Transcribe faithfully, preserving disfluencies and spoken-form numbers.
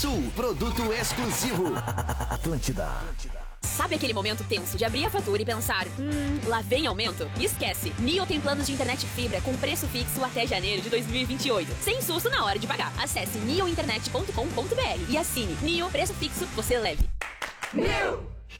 Sul, produto exclusivo. Atlântida. Sabe aquele momento tenso de abrir a fatura e pensar, hum, lá vem aumento? Esquece! Nio tem planos de internet fibra com preço fixo até janeiro de dois mil e vinte e oito. Sem susto na hora de pagar. Acesse nio internet ponto com ponto br e assine. Nio, preço fixo, você leve. Nio!